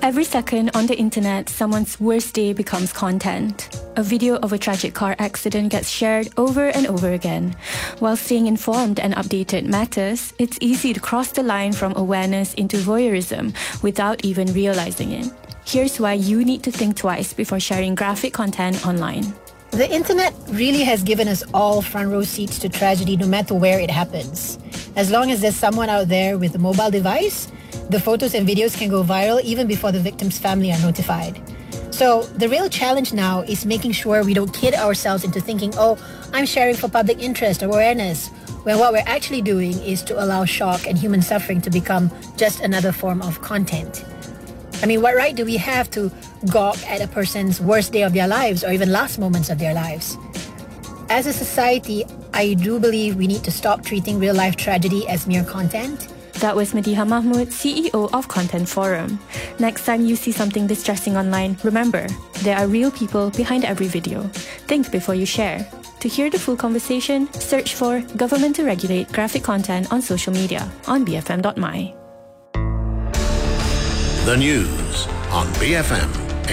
Every second on the internet, someone's worst day becomes content. A video of a tragic car accident gets shared over and over again. While staying informed and updated matters, it's easy to cross the line from awareness into voyeurism without even realizing it. Here's why you need to think twice before sharing graphic content online. The internet really has given us all front row seats to tragedy no matter where it happens. As long as there's someone out there with a mobile device, the photos and videos can go viral even before the victim's family are notified. So the real challenge now is making sure we don't kid ourselves into thinking, oh, I'm sharing for public interest or awareness, when what we're actually doing is to allow shock and human suffering to become just another form of content. I mean, what right do we have to gawk at a person's worst day of their lives or even last moments of their lives? As a society, I do believe we need to stop treating real-life tragedy as mere content. That was Mediha Mahmud, CEO of Content Forum. Next time you see something distressing online, remember, there are real people behind every video. Think before you share. To hear the full conversation, search for Government to Regulate Graphic Content on social media on bfm.my. The news on BFM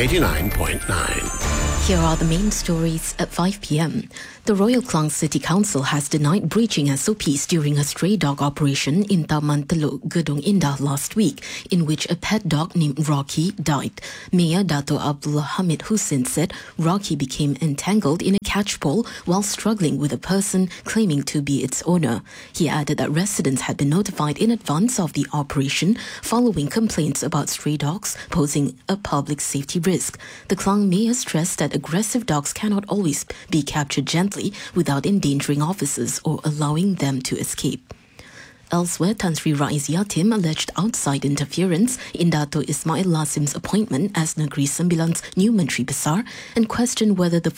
89.9. Here are the main stories at 5 p.m. The Royal Klang City Council has denied breaching SOPs during a stray dog operation in Taman Teluk Gedong Indah last week, in which a pet dog named Rocky died. Mayor Dato Abdullah Hamid Hussein said Rocky became entangled in a catchpole while struggling with a person claiming to be its owner. He added that residents had been notified in advance of the operation following complaints about stray dogs posing a public safety risk. The Klang mayor stressed that aggressive dogs cannot always be captured gently without endangering officers or allowing them to escape. Elsewhere, Tan Sri Rais Yatim alleged outside interference in Dato Ismail Lasim's appointment as Negeri Sembilan's new Menteri Besar and questioned whether the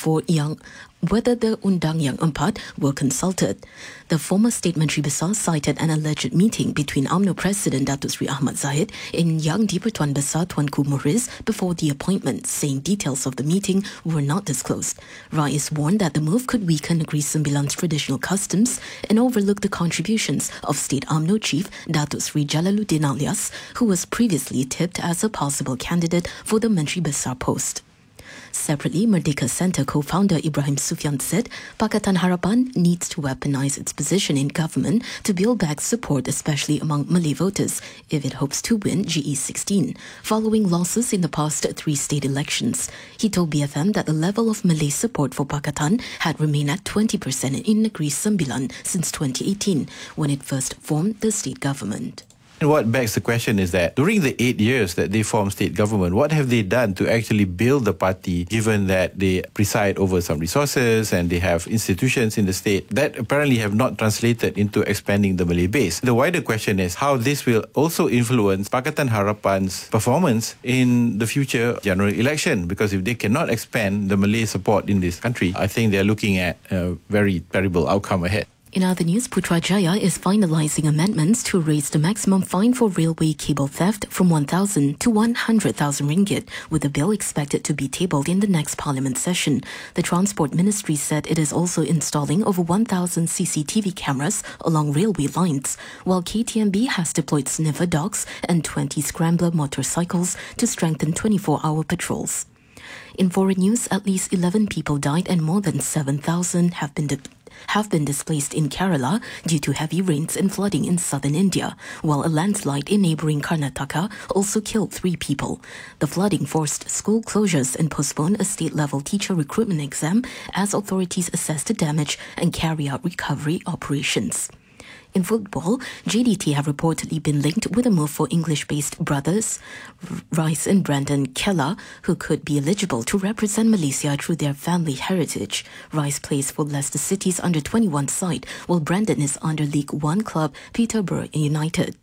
Undang Yang Empat were consulted. The former State Menteri Besar cited an alleged meeting between UMNO President Datuk Seri Ahmad Zahid and Yang di-Pertuan Besar Tuanku Muhriz before the appointment, saying details of the meeting were not disclosed. Rais warned that the move could weaken Negeri Sembilan's traditional customs and overlook the contributions of State UMNO Chief Datuk Seri Jalaluddin Alias, who was previously tipped as a possible candidate for the Menteri Besar post. Separately, Merdeka Centre co-founder Ibrahim Sufyan said Pakatan Harapan needs to weaponize its position in government to build back support, especially among Malay voters, if it hopes to win GE16, following losses in the past 3 state elections. He told BFM that the level of Malay support for Pakatan had remained at 20% in Negeri Sembilan since 2018, when it first formed the state government. And what begs the question is that during the 8 years that they formed state government, what have they done to actually build the party, given that they preside over some resources and they have institutions in the state that apparently have not translated into expanding the Malay base? The wider question is how this will also influence Pakatan Harapan's performance in the future general election, because if they cannot expand the Malay support in this country, I think they're looking at a very terrible outcome ahead. In other news, Putrajaya is finalising amendments to raise the maximum fine for railway cable theft from 1,000 to 100,000 ringgit, with the bill expected to be tabled in the next parliament session. The Transport Ministry said it is also installing over 1,000 CCTV cameras along railway lines, while KTMB has deployed sniffer dogs and 20 scrambler motorcycles to strengthen 24-hour patrols. In foreign news, at least 11 people died and more than 7,000 have been displaced in Kerala due to heavy rains and flooding in southern India, while a landslide in neighbouring Karnataka also killed 3 people. The flooding forced school closures and postponed a state-level teacher recruitment exam as authorities assess the damage and carry out recovery operations. In football, JDT have reportedly been linked with a move for English-based brothers Rice and Brandon Keller, who could be eligible to represent Malaysia through their family heritage. Rice plays for Leicester City's under-21 side, while Brandon is under League One club Peterborough United.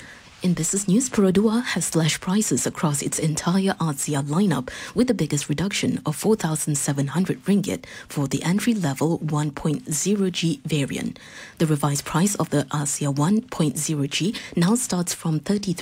In business news, Perodua has slashed prices across its entire ASEA lineup, with the biggest reduction of 4,700 ringgit for the entry-level 1.0G variant. The revised price of the ASEA 1.0G now starts from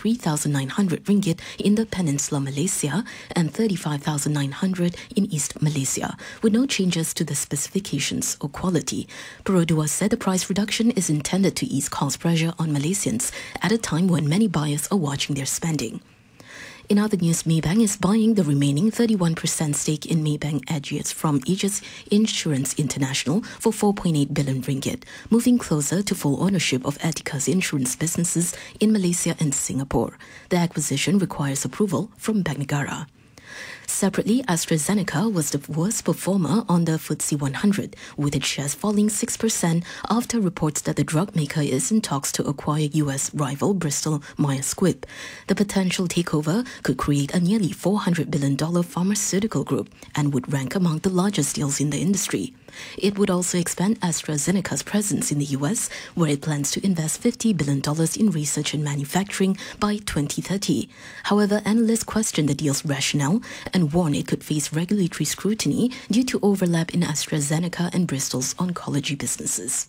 33,900 ringgit in the Peninsula Malaysia and 35,900 in East Malaysia, with no changes to the specifications or quality. Perodua said the price reduction is intended to ease cost pressure on Malaysians at a time when many buyers are watching their spending. In other news, Maybank is buying the remaining 31% stake in Maybank Ageas from Aegis Insurance International for 4.8 billion ringgit, moving closer to full ownership of Etiqa's insurance businesses in Malaysia and Singapore. The acquisition requires approval from Bank Negara. Separately, AstraZeneca was the worst performer on the FTSE 100, with its shares falling 6% after reports that the drug maker is in talks to acquire US rival Bristol Myers Squibb. The potential takeover could create a nearly $400 billion pharmaceutical group and would rank among the largest deals in the industry. It would also expand AstraZeneca's presence in the US, where it plans to invest $50 billion in research and manufacturing by 2030. However, analysts question the deal's rationale and warn it could face regulatory scrutiny due to overlap in AstraZeneca and Bristol's oncology businesses.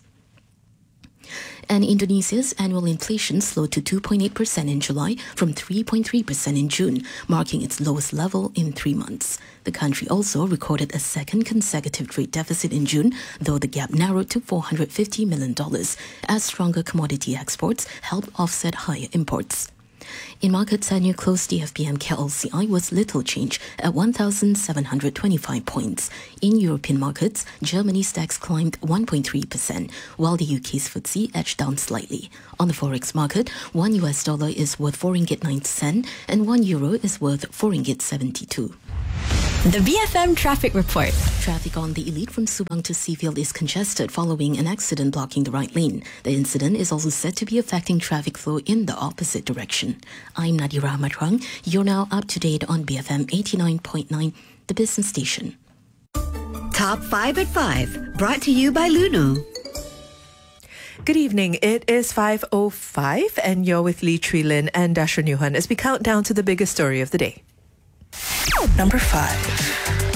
And Indonesia's annual inflation slowed to 2.8% in July from 3.3% in June, marking its lowest level in 3 months. The country also recorded a second consecutive trade deficit in June, though the gap narrowed to $450 million as stronger commodity exports helped offset higher imports. In markets, annual close DFBM KLCI was little change at 1,725 points. In European markets, Germany's DAX climbed 1.3%, while the UK's FTSE edged down slightly. On the forex market, $1 is worth 4 ringgit 9 cents and €1 is worth 4 ringgit 72. The BFM Traffic Report. Traffic on the Elite from Subang to Seafield is congested following an accident blocking the right lane. The incident is also said to be affecting traffic flow in the opposite direction. I'm Nadira Matrang. You're now up to date on BFM 89.9, the business station. Top 5 at 5, brought to you by Lunu. Good evening. It is 5:05 and you're with Lee Tree-Lin and Dashra Nyuhan as we count down to the biggest story of the day. Number 5.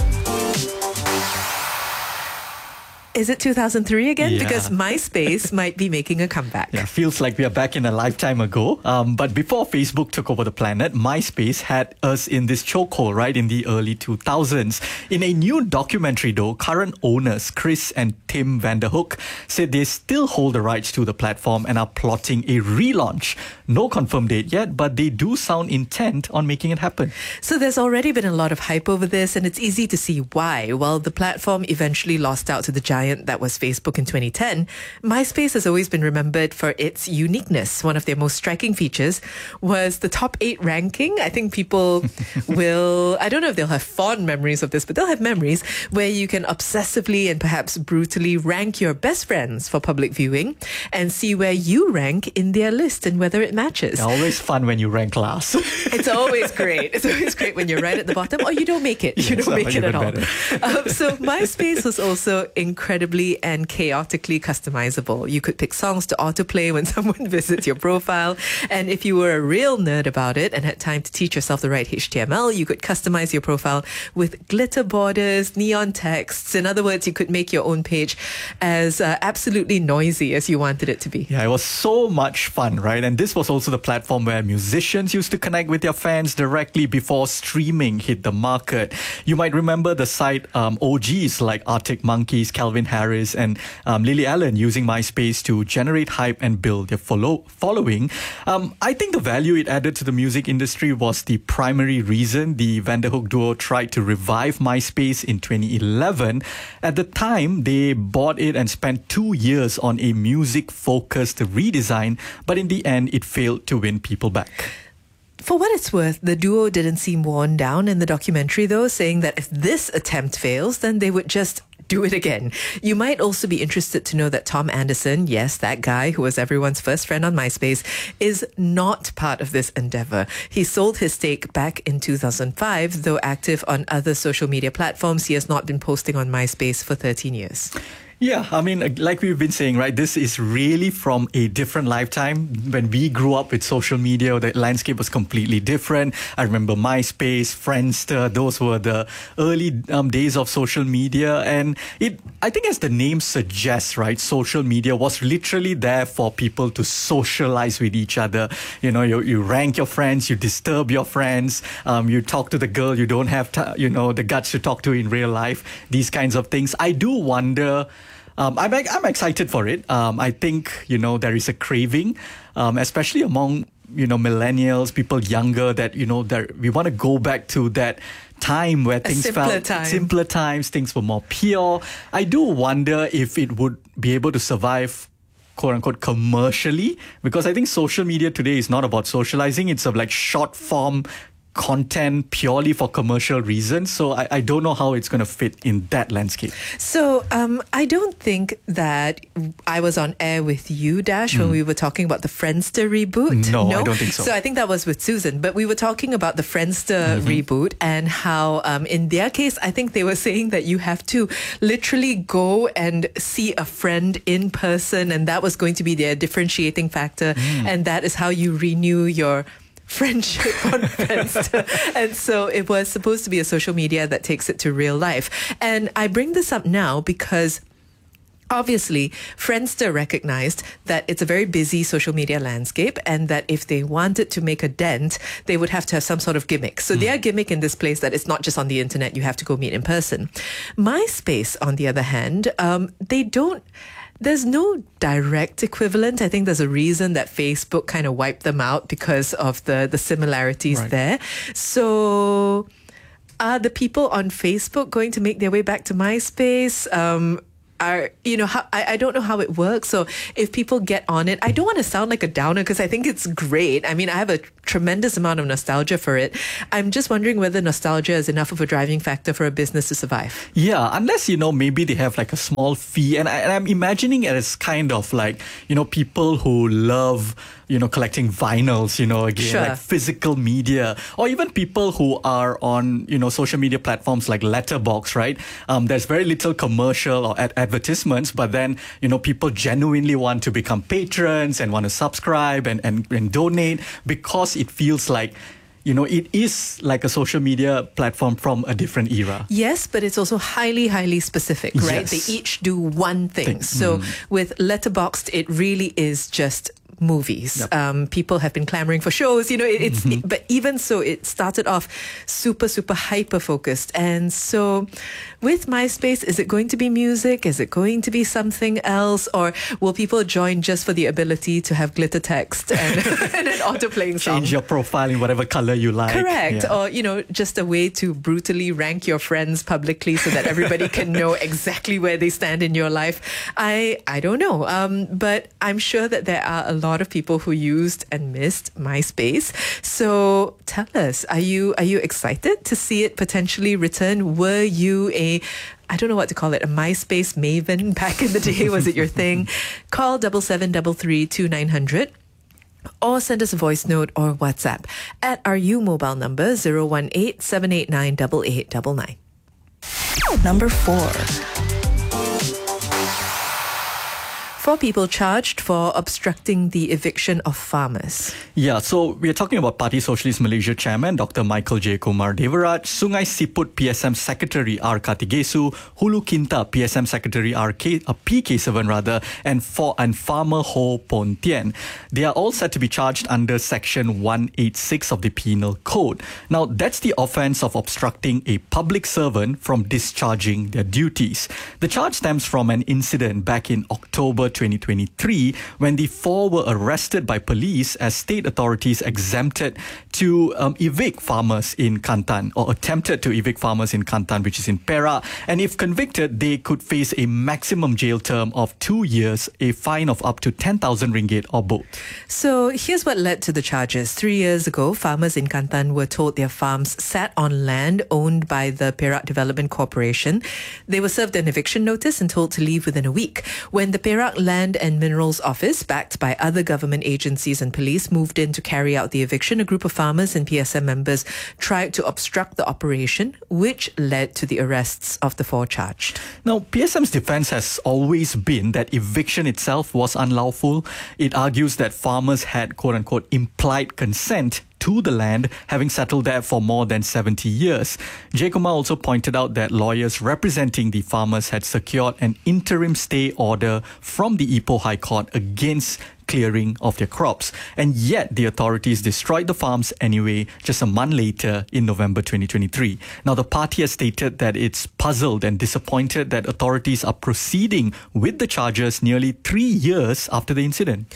Is it 2003 again? Yeah. Because MySpace might be making a comeback. Yeah, feels like we are back in a lifetime ago. But before Facebook took over the planet, MySpace had us in this chokehold right in the early 2000s. In a new documentary though, current owners Chris and Tim Vanderhook said they still hold the rights to the platform and are plotting a relaunch. No confirmed date yet, but they do sound intent on making it happen. So there's already been a lot of hype over this, and it's easy to see why. Well, the platform eventually lost out to the giant that was Facebook in 2010. MySpace has always been remembered for its uniqueness. One of their most striking features was the top 8 ranking. I think people will, I don't know if they'll have fond memories of this, but they'll have memories where you can obsessively and perhaps brutally rank your best friends for public viewing and see where you rank in their list and whether it matches. Always fun when you rank last. It's always great. It's always great when you're right at the bottom or you don't make it. You don't make it at all. So MySpace was also incredibly and chaotically customizable. You could pick songs to autoplay when someone visits your profile. And if you were a real nerd about it and had time to teach yourself the right HTML, you could customize your profile with glitter borders, neon texts. In other words, you could make your own page as absolutely noisy as you wanted it to be. Yeah, it was so much fun, right? And this was also the platform where musicians used to connect with their fans directly before streaming hit the market. You might remember the site OGs like Arctic Monkeys, Calvin Harris and Lily Allen using MySpace to generate hype and build their following. I think the value it added to the music industry was the primary reason the Vanderhook duo tried to revive MySpace in 2011. At the time, they bought it and spent 2 years on a music-focused redesign, but in the end, it failed to win people back. For what it's worth, the duo didn't seem worn down in the documentary, though, saying that if this attempt fails, then they would just do it again. You might also be interested to know that Tom Anderson, yes, that guy who was everyone's first friend on MySpace, is not part of this endeavor. He sold his stake back in 2005, though active on other social media platforms. He has not been posting on MySpace for 13 years. Yeah, I mean, like we've been saying, right, this is really from a different lifetime. When we grew up with social media, the landscape was completely different. I remember MySpace, Friendster, those were the early days of social media. And I think as the name suggests, right, social media was literally there for people to socialize with each other. You know, you rank your friends, you disturb your friends, you talk to the girl you don't have, the guts to talk to in real life, these kinds of things. I do wonder... I'm excited for it. I think, there is a craving, especially among millennials, people younger, that that we want to go back to that time where things simpler times, things were more pure. I do wonder if it would be able to survive, quote unquote, commercially, because I think social media today is not about socializing. It's like short form content purely for commercial reasons. So I don't know how it's going to fit in that landscape. So I don't think that I was on air with you, Dash, when we were talking about the Friendster reboot. No, I don't think so. So I think that was with Susan. But we were talking about the Friendster reboot and how in their case, I think they were saying that you have to literally go and see a friend in person, and that was going to be their differentiating factor. And that is how you renew your friendship on Friendster. And so it was supposed to be a social media that takes it to real life. And I bring this up now because obviously, Friendster recognized that it's a very busy social media landscape, and that if they wanted to make a dent, they would have to have some sort of gimmick. So their gimmick in this place that it's not just on the internet, you have to go meet in person. MySpace, on the other hand, there's no direct equivalent. I think there's a reason that Facebook kind of wiped them out because of the similarities there. So are the people on Facebook going to make their way back to MySpace? I don't know how it works. So if people get on it, I don't want to sound like a downer because I think it's great. I mean, I have a tremendous amount of nostalgia for it. I'm just wondering whether nostalgia is enough of a driving factor for a business to survive. Yeah, unless, maybe they have like a small fee. And I'm imagining it as kind of like, people who love, collecting vinyls, again, like physical media, or even people who are on, social media platforms like Letterboxd, right? There's very little commercial or advertisements, but then, people genuinely want to become patrons and want to subscribe and donate because it feels like, it is like a social media platform from a different era. Yes, but it's also highly, highly specific, right? Yes. They each do one thing. So with Letterboxd, it really is just movies. Yep. People have been clamoring for shows, but even so, it started off super, super hyper focused. And so with MySpace, is it going to be music? Is it going to be something else? Or will people join just for the ability to have glitter text and an auto-playing song? Change your profile in whatever color you like. Correct. Yeah. Or, just a way to brutally rank your friends publicly so that everybody can know exactly where they stand in your life. I don't know. But I'm sure that there are a lot of people who used and missed MySpace. So tell us, are you excited to see it potentially return? Were you I don't know what to call it, a MySpace maven back in the day? Was it your thing? Call 7733 2900. Or send us a voice note or WhatsApp at our U mobile number 018 789 8899. Number 4. 4 people charged for obstructing the eviction of farmers. Yeah, so we're talking about Parti Socialist Malaysia Chairman Dr. Michael J. Kumar Devaraj, Sungai Siput PSM Secretary R. Kartigesu, Hulu Kinta PSM Secretary P. Kesavan, and Farmer Ho Pon Tien. They are all set to be charged under Section 186 of the Penal Code. Now, that's the offence of obstructing a public servant from discharging their duties. The charge stems from an incident back in October 2023 when the 4 were arrested by police as state authorities exempted to evict farmers in Kelantan, or attempted to evict farmers in Kelantan, which is in Perak. And if convicted, they could face a maximum jail term of 2 years, a fine of up to 10,000 ringgit or both. So here's what led to the charges. 3 years ago, farmers in Kelantan were told their farms sat on land owned by the Perak Development Corporation. They were served an eviction notice and told to leave within a week. When the Perak Land and Minerals Office, backed by other government agencies and police, moved in to carry out the eviction, a group of farmers and PSM members tried to obstruct the operation, which led to the arrests of the 4 charged. Now, PSM's defense has always been that eviction itself was unlawful. It argues that farmers had, quote-unquote, implied consent to the land, having settled there for more than 70 years. J. Kumar also pointed out that lawyers representing the farmers had secured an interim stay order from the Ipoh High Court against clearing of their crops. And yet the authorities destroyed the farms anyway, just a month later in November 2023. Now, the party has stated that it's puzzled and disappointed that authorities are proceeding with the charges nearly 3 years after the incident.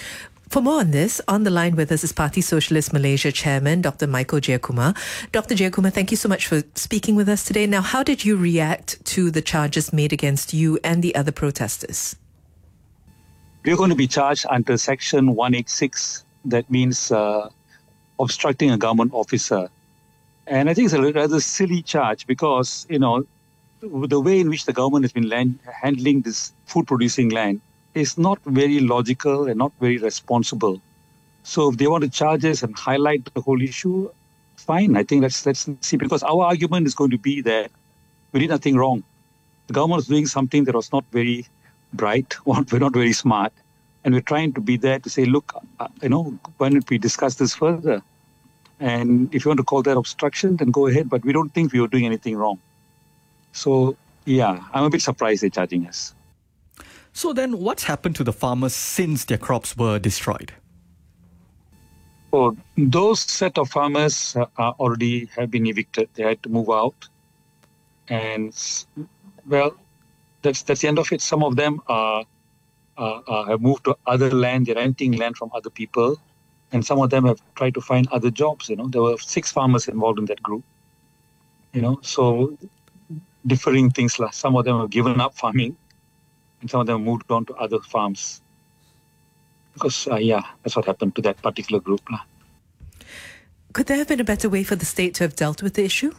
For more on this, on the line with us is Parti Sosialis Malaysia Chairman, Dr. Michael Jayakumar. Dr. Jayakumar, thank you so much for speaking with us today. Now, how did you react to the charges made against you and the other protesters? We're going to be charged under Section 186. That means obstructing a government officer. And I think it's a rather silly charge because, the way in which the government has been handling this food-producing land is not very logical and not very responsible. So if they want to charge us and highlight the whole issue, fine. I think let's see, because our argument is going to be that we did nothing wrong. The government was doing something that was not very bright, we're not very smart. And we're trying to be there to say, look, why don't we discuss this further? And if you want to call that obstruction, then go ahead. But we don't think we were doing anything wrong. So, yeah, I'm a bit surprised they're charging us. So then what's happened to the farmers since their crops were destroyed? Oh, those set of farmers already have been evicted. They had to move out. And, well, that's the end of it. Some of them have moved to other land. They're renting land from other people. And some of them have tried to find other jobs. There were 6 farmers involved in that group. So differing things. Some of them have given up farming. And some of them moved on to other farms. Because, that's what happened to that particular group. Could there have been a better way for the state to have dealt with the issue?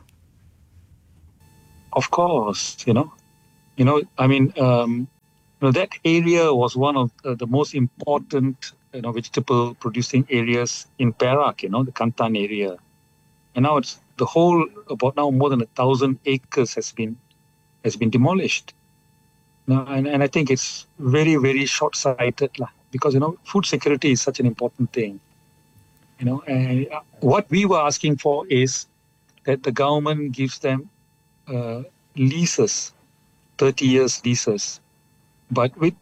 Of course, that area was one of the most important, vegetable producing areas in Perak, the Kantan area. And now it's the whole, about now more than 1,000 acres has been demolished. Now, and I think it's very, very short-sighted because, food security is such an important thing. And what we were asking for is that the government gives them leases, 30 years leases, but with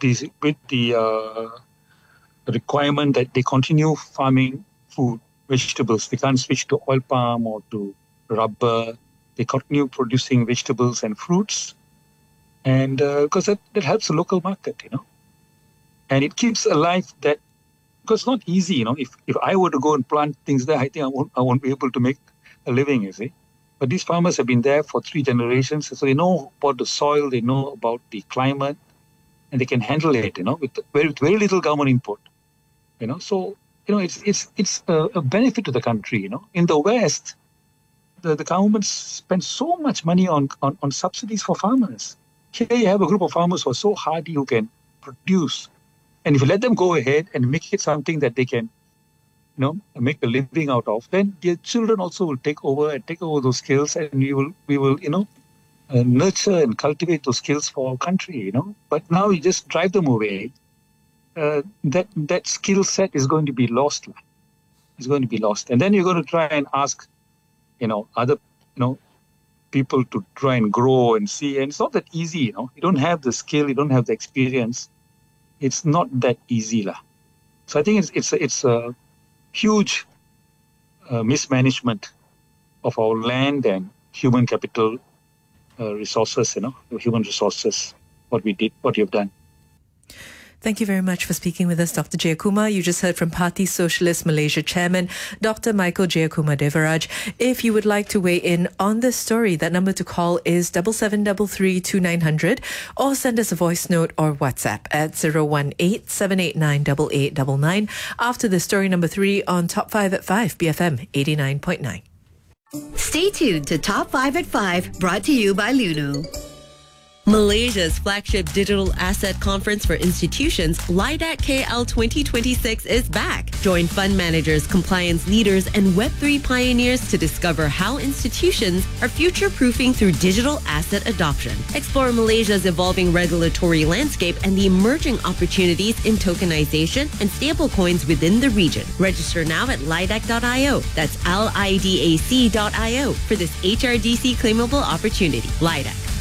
the requirement that they continue farming food, vegetables. They can't switch to oil palm or to rubber. They continue producing vegetables and fruits, and because that helps the local market, and it keeps alive that. Because it's not easy, If I were to go and plant things there, I think I won't be able to make a living, you see. But these farmers have been there for 3 generations, so they know about the soil, they know about the climate, and they can handle it, with very little government input, So, it's a benefit to the country, In the West, the government spends so much money on subsidies for farmers. Here you have a group of farmers who are so hardy, who can produce. And if you let them go ahead and make it something that they can, make a living out of, then their children also will take over those skills, and we will, nurture and cultivate those skills for our country, But now you just drive them away. That skill set is going to be lost. It's going to be lost, and then you're going to try and ask, other, people to try and grow and see, and it's not that easy. You don't have the skill, you don't have the experience. It's not that easy, So I think it's a huge mismanagement of our land and human capital resources, human resources, what you've done. Thank you very much for speaking with us, Dr. Jayakumar. You just heard from Parti Sosialis Malaysia Chairman, Dr. Michael Jayakumar Devaraj. If you would like to weigh in on this story, that number to call is 7733 2900, or send us a voice note or WhatsApp at 018-789-8899 after the story number 3 on Top 5 at 5, BFM 89.9. Stay tuned to Top 5 at 5, brought to you by Lunu. Malaysia's flagship digital asset conference for institutions, LIDAC KL 2026, is back. Join fund managers, compliance leaders, and Web3 pioneers to discover how institutions are future-proofing through digital asset adoption. Explore Malaysia's evolving regulatory landscape and the emerging opportunities in tokenization and stablecoins within the region. Register now at lidac.io. That's LIDAC.io for this HRDC claimable opportunity. LIDAC.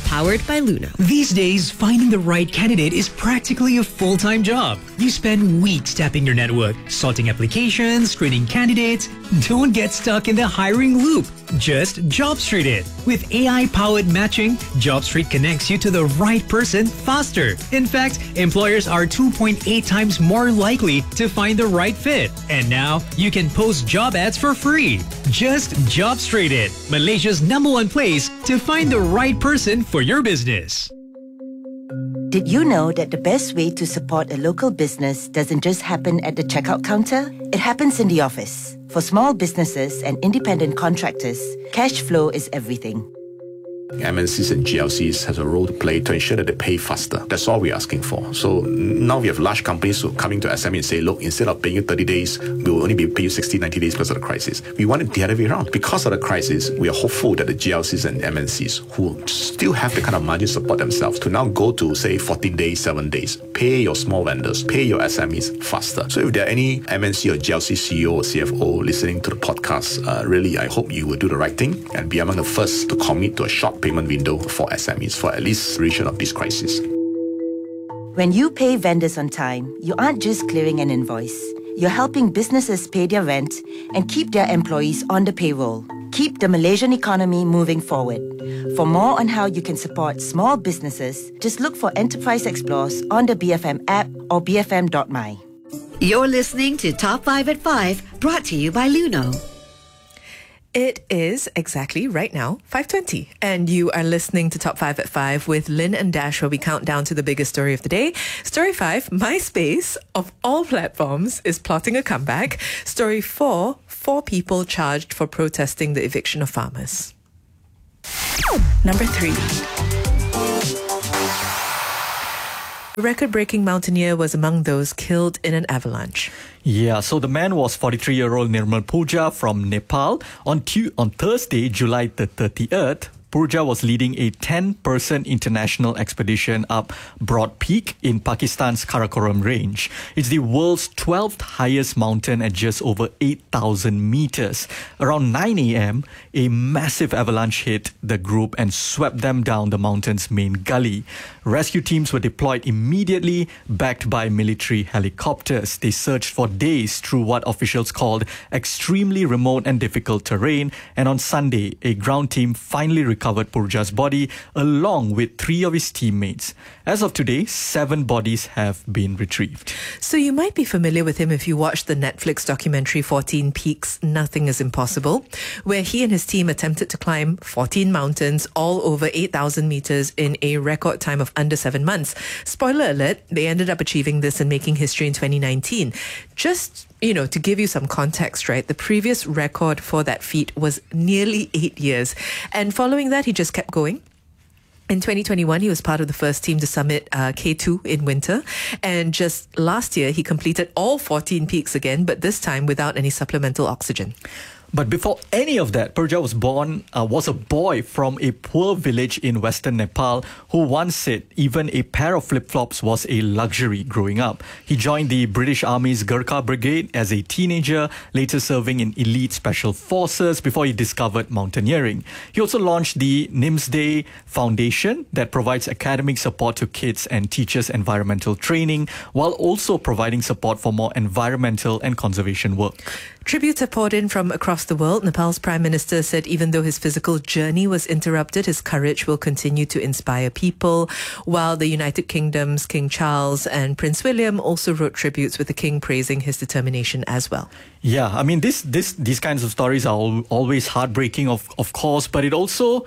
powered by Luno. These days, finding the right candidate is practically a full-time job. You spend weeks tapping your network, sorting applications, screening candidates. Don't get stuck in the hiring loop. Just JobStreet it. With AI-powered matching, JobStreet connects you to the right person faster. In fact, employers are 2.8 times more likely to find the right fit. And now, you can post job ads for free. Just JobStreet it, Malaysia's #1 place to find the right person for your business. Did you know that the best way to support a local business doesn't just happen at the checkout counter? It happens in the office. For small businesses and independent contractors, cash flow is everything. MNCs and GLCs has a role to play to ensure that they pay faster. That's all we're asking for. So now we have large companies who are coming to SME and say, look, instead of paying you 30 days, we will only be paying you 60, 90 days because of the crisis. We want it the other way around. Because of the crisis, we are hopeful that the GLCs and MNCs who still have the kind of margin support themselves to now go to, say, 14 days, 7 days. Pay your small vendors, pay your SMEs faster. So if there are any MNC or GLC CEO or CFO listening to the podcast, really, I hope you will do the right thing and be among the first to commit to a short payment window for SMEs for at least duration of this crisis. When you pay vendors on time, you aren't just clearing an invoice. You're helping businesses pay their rent and keep their employees on the payroll. Keep the Malaysian economy moving forward. For more on how you can support small businesses, just look for Enterprise Explores on the BFM app or bfm.my. You're listening to Top 5 at 5, brought to you by Luno. It is exactly right now 5:20, and you are listening to Top 5 at 5 with Lynn and Dash, where we count down to the biggest story of the day. Story 5, MySpace, of all platforms, is plotting a comeback. Story 4, 4 people charged for protesting the eviction of farmers. Number 3. A record-breaking mountaineer was among those killed in an avalanche. Yeah, so the man was 43-year-old Nirmal Purja from Nepal. On Thursday, July the 30th, Purja was leading a 10-person international expedition up Broad Peak in Pakistan's Karakoram range. It's the world's 12th highest mountain at just over 8,000 meters. Around 9 a.m., a massive avalanche hit the group and swept them down the mountain's main gully. Rescue teams were deployed immediately, backed by military helicopters. They searched for days through what officials called extremely remote and difficult terrain, and on Sunday, a ground team finally recovered Purja's body along with 3 of his teammates. As of today, 7 bodies have been retrieved. So you might be familiar with him if you watched the Netflix documentary 14 Peaks, Nothing is Impossible, where he and his team attempted to climb 14 mountains all over 8,000 meters in a record time of under 7 months. Spoiler alert, they ended up achieving this and making history in 2019. Just, to give you some context, right? The previous record for that feat was nearly 8 years. And following that, he just kept going. In 2021, he was part of the first team to summit K2 in winter. And just last year, he completed all 14 peaks again, but this time without any supplemental oxygen. But before any of that, Purja was a boy from a poor village in western Nepal who once said even a pair of flip-flops was a luxury growing up. He joined the British Army's Gurkha Brigade as a teenager, later serving in elite special forces before he discovered mountaineering. He also launched the Nimsday Foundation that provides academic support to kids and teaches environmental training, while also providing support for more environmental and conservation work. Tributes have poured in from across the world. Nepal's Prime Minister said even though his physical journey was interrupted, his courage will continue to inspire people, while the United Kingdom's King Charles and Prince William also wrote tributes, with the King praising his determination as well. Yeah, I mean, these kinds of stories are always heartbreaking, of course, but it also...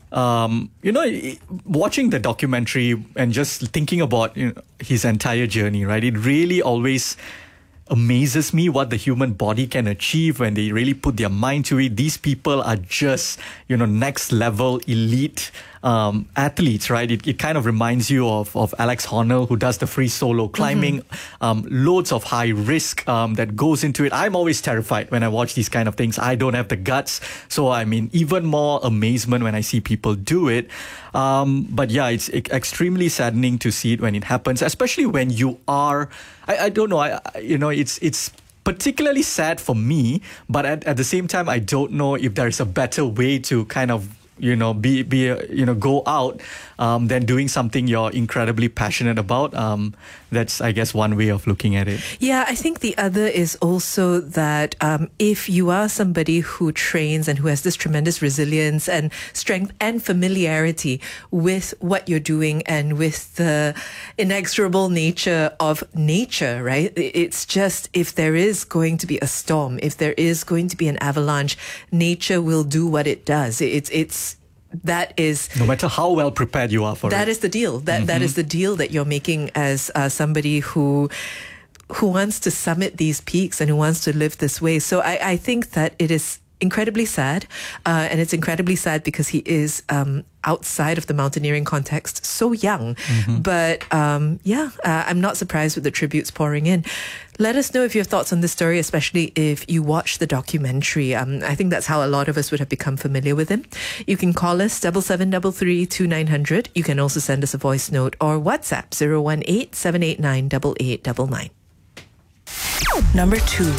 watching the documentary and just thinking about his entire journey, right? It really always amazes me what the human body can achieve when they really put their mind to it. These people are just, next level elite athletes, right? It kind of reminds you of Alex Honnold, who does the free solo climbing, loads of high risk that goes into it. I'm always terrified when I watch these kind of things. I don't have the guts. So, even more amazement when I see people do it. But yeah, it's extremely saddening to see it when it happens, especially when you are, I don't know, it's particularly sad for me, but at the same time, I don't know if there is a better way to kind of go out than doing something you're incredibly passionate about. That's, I guess, one way of looking at it. Yeah, I think the other is also that if you are somebody who trains and who has this tremendous resilience and strength and familiarity with what you're doing and with the inexorable nature of nature, right? It's just, if there is going to be a storm, if there is going to be an avalanche, nature will do what it does. That is, no matter how well prepared you are for it. That is the deal. That is the deal that you're making as somebody who wants to summit these peaks and who wants to live this way. So I think that it is incredibly sad, and it's incredibly sad because he is outside of the mountaineering context, so young. But I'm not surprised with the tributes pouring in. Let us know if you have thoughts on this story, especially if you watch the documentary. I think that's how a lot of us would have become familiar with him. You can call us 7733-2900. You can also send us a voice note or WhatsApp 018-789-8899. Number 2.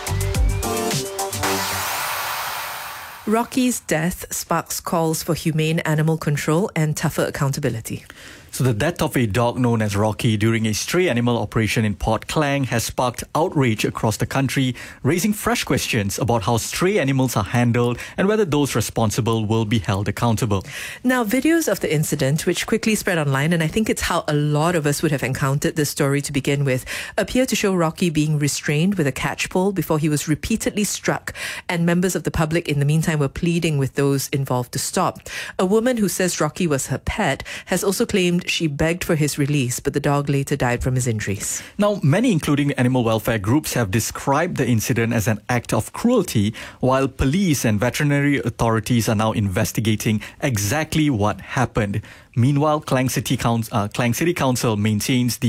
Rocky's death sparks calls for humane animal control and tougher accountability. So the death of a dog known as Rocky during a stray animal operation in Port Klang has sparked outrage across the country, raising fresh questions about how stray animals are handled and whether those responsible will be held accountable. Now, videos of the incident, which quickly spread online, and I think it's how a lot of us would have encountered this story to begin with, appear to show Rocky being restrained with a catch pole before he was repeatedly struck, and members of the public in the meantime were pleading with those involved to stop. A woman who says Rocky was her pet has also claimed she begged for his release, but the dog later died from his injuries. Now, many, including animal welfare groups, have described the incident as an act of cruelty, while police and veterinary authorities are now investigating exactly what happened. Meanwhile, Klang City Council maintains the